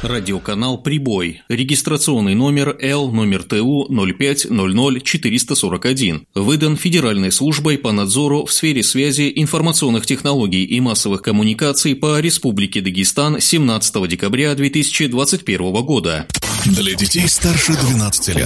Радиоканал «Прибой». Регистрационный номер Л/ТУ 0500441. Выдан Федеральной службой по надзору в сфере связи, информационных технологий и массовых коммуникаций по Республике Дагестан 17 декабря 2021 года. Для детей старше 12 лет.